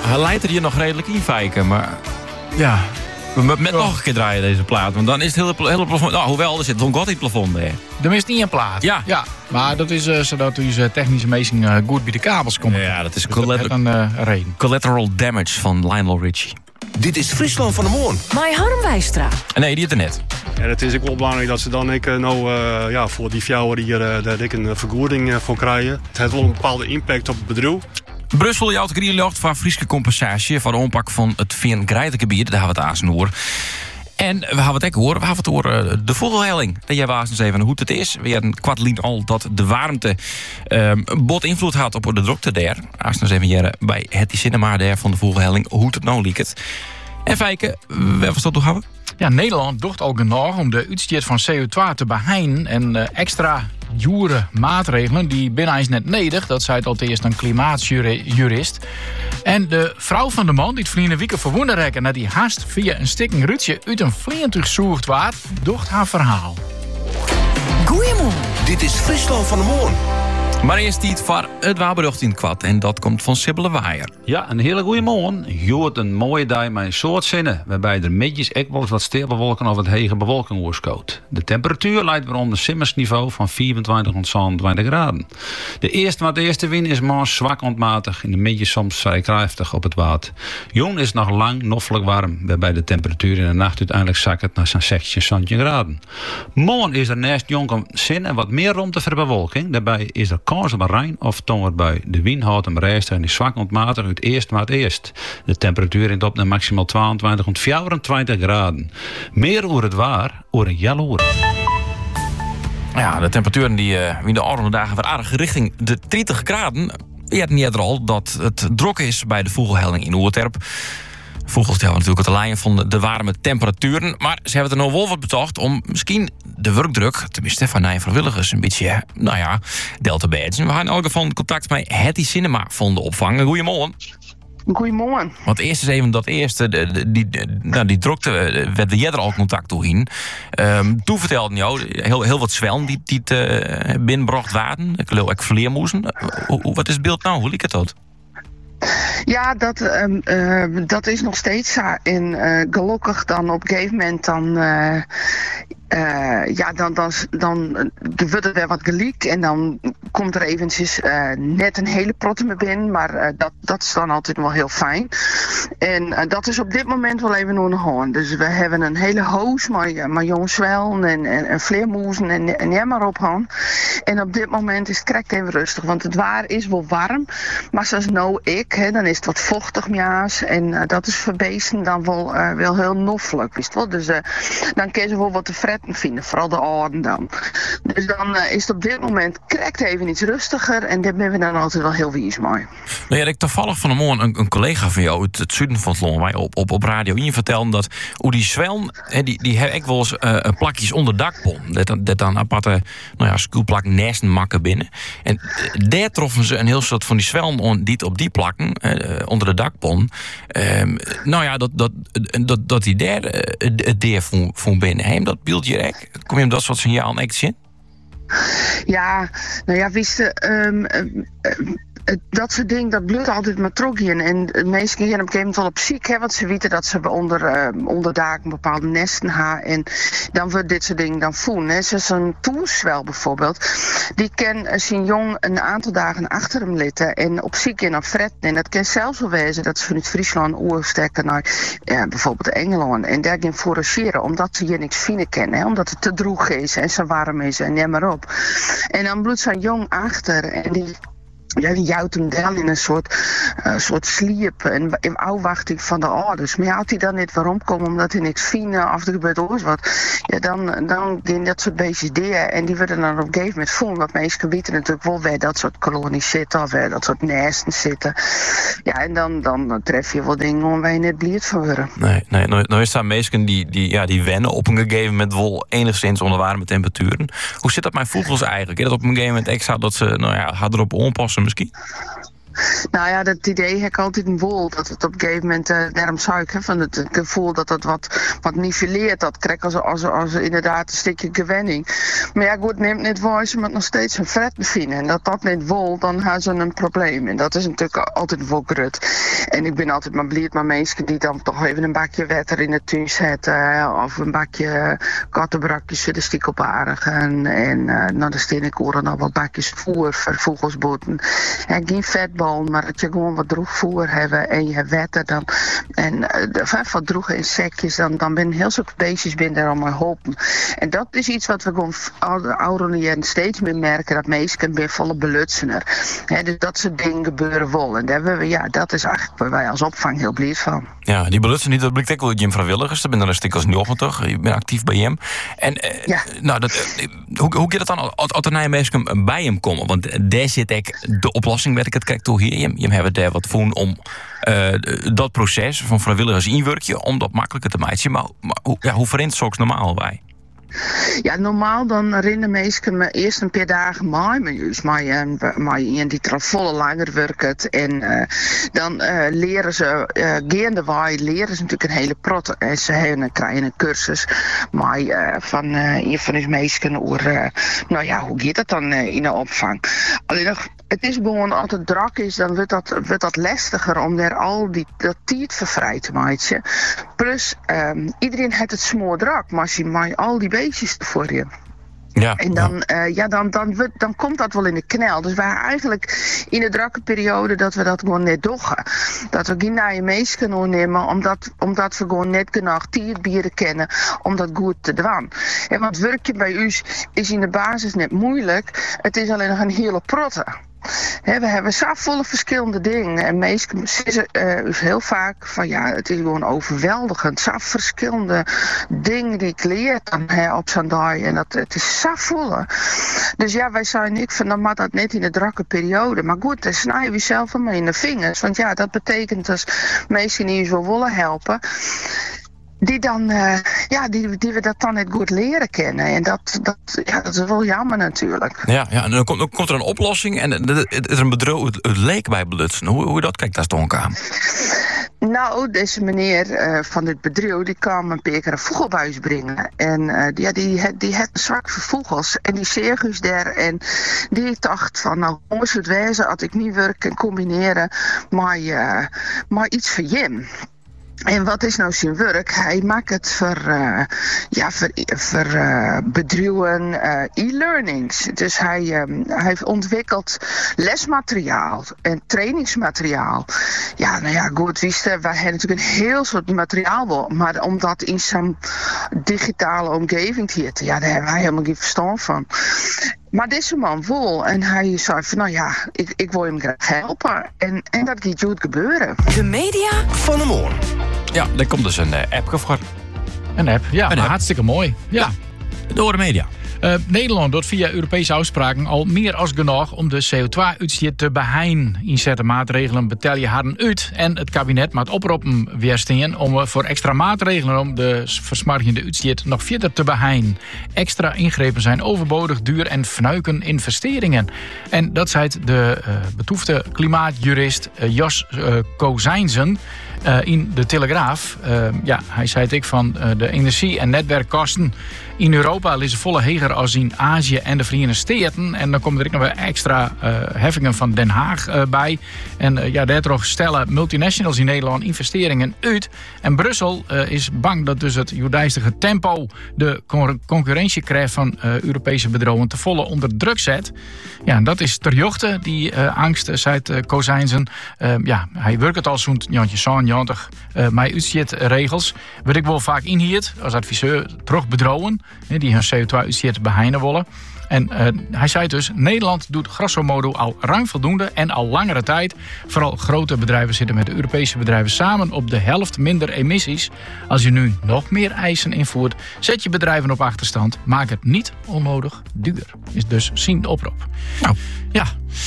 Hij leidt er hier nog redelijk in, Fijken, maar ja... We moeten met nog een keer draaien deze plaat, want dan is het hele plafond... Nou, hoewel, er zit Don God in het plafond, hè. Er is niet een plaat. Ja. Maar dat is zodat onze technische meesting goed bij de kabels komt. Ja, dat is dus dat een reden. Collateral Damage van Lionel Richie. Dit is Friesland van de Moorn. Mai Harm Wijstra. Nee, die het er net. En het is ook wel belangrijk dat ze dan voor die fjouwer hier daar een vergoeding voor krijgen. Het heeft wel een bepaalde impact op het bedrijf. Brussel jouwt grijlocht van Friese compensatie voor de ompak van het Veen-Grijtengebied. Daar hebben we het aansnoer. En we hebben het ook horen. We hebben het over de vogelhelling. Dat jij was eens even hoe het is. We hadden kwartlien al dat de warmte bot invloed had op de drukte daar. Als we eens even hier bij het cinema daar van de vogelhelling hoe het nou liekt. En Fijke, wat was dat toe houden? Ja, Nederland docht al genoeg om de uitstoot van CO2 te beheinen en extra dure maatregelen die binnen is net nodig. Dat zei het al eerst een klimaatjurist. En de vrouw van de man die het vrienden wieken verwonden rekken dat die haast via een stikken rutje uit een vliegtuig zoekt waard, docht haar verhaal. Goeiemorgen. Dit is Friesland van de Moorn. Maar eerst iets voor het waarberucht in het kwad. En dat komt van Sibylle Waaier. Ja, een hele goede morgen. Je hoort een mooie dag met een soort zinnen. Waarbij er midjes ook wel eens wat steenbewolken of het hege bewolking oorskoot. De temperatuur lijkt weer onder simmersniveau van 24 tot 27 graden. De eerste wind is morgens zwak ontmatig. In de midjes soms vrij krachtig op het water. Jong is nog lang noffelijk warm. Waarbij de temperatuur in de nacht uiteindelijk zakt naar zo'n 16 graden. Morgen is er naast jonge zinnen wat meer ruimte voor bewolking. Daarbij is er kans op een rein of tongerbui. De wind houdt hem rijst en is zwak ontmatig uit eerst maar het eerst. De temperatuur rint op naar maximaal 22 tot 24 graden. Meer over het waar, over een jaloer. Ja, de temperaturen die in de oranje dagen weer aardig richting de 30 graden. Je hebt niet eerder al dat het druk is bij de vogelhelling in Oerterp. Vogels hebben natuurlijk het lijn van de warme temperaturen. Maar ze hebben er nog wel wat betocht om misschien de werkdruk, tenminste van de vrijwilligers, een beetje, deel te bijten. We gaan in elk geval contact met Hetty Cinema van de opvang. Goedemorgen. Goedemorgen. Want eerst is even dat eerste, die drukte, werd jij er al contact toe in. Toen vertelde jou heel wat zwellen die het binnenbracht waren. Ik geloof ook vleermoezen. Wat is het beeld nou? Hoe liep het dat? Ja, dat is nog steeds zo. En gelukkig dan op een gegeven moment dan wordt er weer wat geleakt en dan komt er eventjes net een hele protte mee binnen, maar dat is dan altijd wel heel fijn. En dat is op dit moment wel even nog hand. Dus we hebben een hele hoos maar jongens zwellen en vleermoezen en ja maar op hand. En op dit moment is het correct even rustig, want het waar is wel warm, maar zoals nou dan is het wat vochtig mjaas en dat is voor beesten dan wel heel noffelijk, wist wel. Dus dan kun je wel wat te fretten vinden, vooral de oren dan. Dus dan is het op dit moment correct even iets rustiger en daar ben we dan altijd wel heel wies mee. Nou ja, ik toevallig van de morgen een collega van jou uit het zuiden van het land, wij op Radio 1 vertelde dat hoe die zwellen, die hebben ik wel eens plakjes onder dakpon. Dat dan aparte, schuurplak nesten makken binnen. En daar troffen ze een heel soort van die zwellen die op die plakken onder de dakpon. Dat die daar het deer van binnen hem dat beeld je rek. Kom je op dat soort signaal echt zien? Ja, wist je, dat soort dingen, dat bloedt altijd maar trokje. En de meesten gaan op een gegeven moment wel op ziek, want ze weten dat ze onder daken bepaalde nesten hebben. En dan wordt dit soort dingen dan voelen. Zoals een poenswel bijvoorbeeld, die kan zijn jong een aantal dagen achter hem litten en op ziek en op fretten. En dat kan zelfs wel wezen dat ze vanuit Friesland oorstekken naar bijvoorbeeld Engeland. En daar gaan forageren, omdat ze hier niks vinden kennen. Omdat het te droeg is en zo warm is en neem maar op. En dan bloedt zijn jong achter en die jouwt hem dan in een soort sliep en in afwachting van de ouders. Maar houdt hij dan niet waarom komen omdat hij niks vinden of er gebeurt oors wat. Ja, dan gaan dat soort beestjes dier en die worden dan op een gegeven moment voelen. Want meestal weten natuurlijk wel waar dat soort kolonies zitten of waar dat soort nesten zitten. Ja, en dan tref je wel dingen waar je net blierd van worden. Nee, nou is daar meesten die wennen op een gegeven moment wel enigszins onder warme temperaturen. Hoe zit dat met vogels eigenlijk? Is dat op een gegeven moment extra dat ze gaat erop onpassen misschien? Nou ja, dat idee heb ik altijd een wol. Dat het op een gegeven moment, daarom zou ik van het gevoel dat het wat niveleert. Dat krijg als inderdaad een stukje gewenning. Maar ja, goed, neemt niet waar, ze moet nog steeds een fret bevinden. En dat niet wol, dan hebben ze een probleem. En dat is natuurlijk altijd wel grut. En ik ben altijd maar blij met mensen die dan toch even een bakje water in de tuin zetten. Of een bakje kattenbrakjes voor de stikkelparigen. En nou, dan steen ik horen nog wat bakjes voer voor vogelsboten. En geen vetbal, maar dat je gewoon wat droeg voer hebben en je hebt water dan. En wat droege insectjes, dan ben heel veel beestjes daar allemaal helpen. En dat is iets wat we gewoon de oudere jaren steeds meer merken, dat mensen weer volle belutsener. Dus dat soort dingen gebeuren wel. En dat is eigenlijk waar wij als opvang heel blij van. Ja, die belutsen niet, dat blijkt ook wel Jim vrijwilligers. Er ben er een stuk als 90. Je bent actief bij hem. En hoe gaat het dan als er naar mensen bij hem komen? Want daar zit ik de oplossing, werd ik het kijk toe hier. Je hebt daar wat voor om dat proces van vrijwilligers inwerkje om dat makkelijker te maken. Maar hoe verrent het normaal bij? Ja, normaal dan rennen mensen me eerst een paar dagen maar die er al volle langer werkt. En dan leren ze, leren ze natuurlijk een hele prot. En ze krijgen een cursus van een van de mensen over, hoe gaat dat dan in de opvang? Alleen nog, het is gewoon als het druk is, dan wordt dat lastiger om daar al dat tijd voor vrij te maken. Plus, iedereen heeft het smoor druk, maar als je al die beestjes voor je. Ja, en dan komt dat wel in de knel. Dus wij eigenlijk in de drukke periode dat we dat gewoon net doen. Dat we geen nieuwe mensen kunnen nemen, omdat we gewoon net genoeg tierbieren kennen om dat goed te doen. En want werkje bij u is in de basis net moeilijk. Het is alleen nog een hele protte. We hebben zo volle verschillende dingen. En mensen zeggen heel vaak van het is gewoon overweldigend. Zo verschillende dingen die ik leer dan op zo'n dag. En het is zo volle. Dus wij zijn niet van dan mag dat net in de drukke periode. Maar goed, dan snijden we zelf maar in de vingers. Want dat betekent dat mensen die je zo willen helpen. Die dan, die we dat dan net goed leren kennen. En dat is wel jammer natuurlijk. Ja, en dan komt er een oplossing en het is een bedrijf, het leek bij belutsen. Hoe dat kijkt daar toch aan? Nou, deze meneer van dit bedrijf, die kwam een paar keer een vogelbuis brengen. En die had een zwak voor vogels. En die zeeg daar. En die dacht van, nou, jongens, het wezen als ik niet werk en combineren, maar iets voor Jim. En wat is nou zijn werk? Hij maakt het voor bedrijven e-learnings. Dus hij ontwikkelt lesmateriaal en trainingsmateriaal. Goed, wij hebben natuurlijk een heel soort materiaal, maar om dat in zo'n digitale omgeving te zetten, daar hebben wij helemaal geen verstand van. Maar deze man vol en hij zei van ik wil hem graag helpen. En dat gaat goed gebeuren. De media van de morgen. Ja, daar komt dus een app voor. Een app, hartstikke mooi. Ja. Door de media. Nederland doet via Europese afspraken al meer als genoeg om de CO2-uitstoot te beheinen. Inzette maatregelen betel je harden uit. En het kabinet maakt oproepen weersteen om voor extra maatregelen om de versmargende uitstoot nog verder te beheinen. Extra ingrepen zijn overbodig, duur en fnuiken investeringen. En dat zei de betoefde klimaatjurist Jos Kozijnsen in de Telegraaf. Hij zei het van de energie- en netwerkkosten in Europa liggen volle heger als in Azië en de Verenigde Staten. En dan komen er ook nog wel extra heffingen van Den Haag bij. En daardoor stellen multinationals in Nederland investeringen uit. En Brussel is bang dat dus het juridische tempo de concurrentiekracht van Europese bedrijven te volle onder druk zet. Ja, en dat is ter jochte, die angst, zei Kozijnsen. Hij werkt het al zo'n jantje, maar uitstootregels werd ik wel vaak inhield als adviseur terug bedrouwen die hun CO2-uitstoot beheinen willen. En hij zei dus, Nederland doet grosso modo al ruim voldoende en al langere tijd. Vooral grote bedrijven zitten met de Europese bedrijven samen op de helft minder emissies. Als je nu nog meer eisen invoert, zet je bedrijven op achterstand. Maak het niet onnodig duur. Is dus zien de oproep. Nou, ja.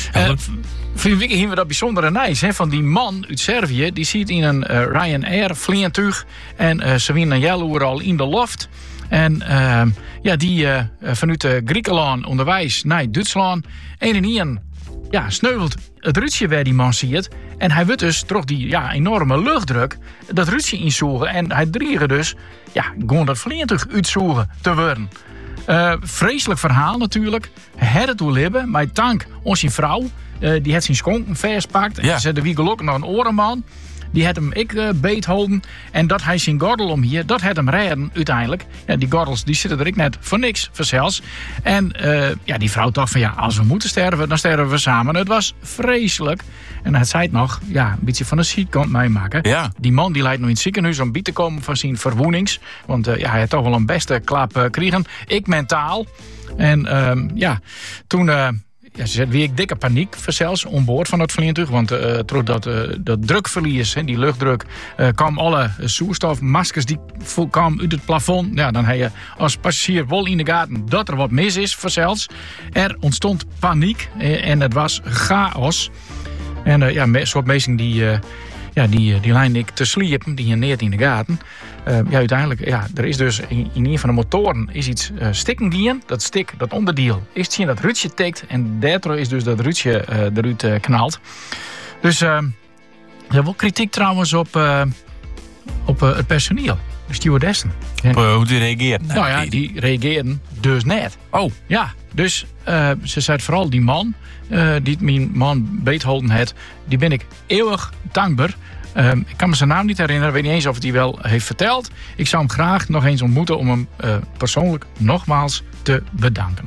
Vorige week hebben we dat bijzondere nice van die man uit Servië. Die zit in een Ryanair vliegtuig en ze winnen een jaloer al in de loft. En die vanuit Griekenland onderwijs naar Duitsland 1-1 sneuvelt het rutsje waar die man ziet. En hij wordt dus door die enorme luchtdruk dat rutsje inzoegen. En hij dreigt dus gewoon dat vliegtuig uitzoegen te worden. Vreselijk verhaal natuurlijk. Hij had het toe libben, maar tank onze vrouw. Die had zijn skonken vastpakt. Ja. Ze hadden wie gelukkig nog een orenman. Die had hem beethouden. En dat hij zijn gordel om hier, dat had hem redden uiteindelijk. Ja, die gordels die zitten er ik net voor niks, voor zelfs. En die vrouw dacht van als we moeten sterven, dan sterven we samen. Het was vreselijk. En hij zei het nog, een beetje van de zijkant meemaken. Ja. Die man die leidt nog in het ziekenhuis om bij te komen van zijn verwoenings. Want hij had toch wel een beste klap gekregen. Ik mentaal. En toen... ze zet weer dikke paniek zelfs onboord van het vliegtuig. Want door dat drukverlies, die luchtdruk, kwam alle zuurstofmaskers die kwamen uit het plafond. Ja, dan heb je als passagier wel in de gaten dat er wat mis is zelfs. Er ontstond paniek en het was chaos. En een soort mensen die lijn ik te sliepen, die je neert in de gaten. Uiteindelijk, er is dus in een van de motoren is iets stikken gien. Dat onderdeel is zien dat rutsje tikt. En daardoor is dus dat rutsje eruit knalt. Dus er is wel kritiek trouwens op het personeel. De stewardessen. Hoe die reageert. Die reageerden dus net. Oh. Ja, dus ze zei vooral die man, die mijn man beetholden had, die ben ik eeuwig dankbaar. Ik kan me zijn naam niet herinneren, ik weet niet eens of hij wel heeft verteld. Ik zou hem graag nog eens ontmoeten om hem persoonlijk nogmaals te bedanken.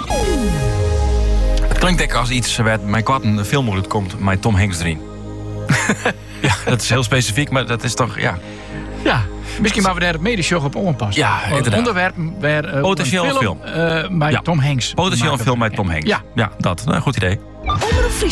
Het klinkt echt als iets waar mijn kwart een film uitkomt met Tom Hanks erin. Ja, dat is heel specifiek, maar dat is toch, Ja, misschien maar we daar het medeshow op onpassen. Ja, inderdaad. Onderwerpen waar potentieel een film met Tom Hanks. Potentieel een film met Tom Hanks. Ja. Ja, dat. Goed idee. Omroep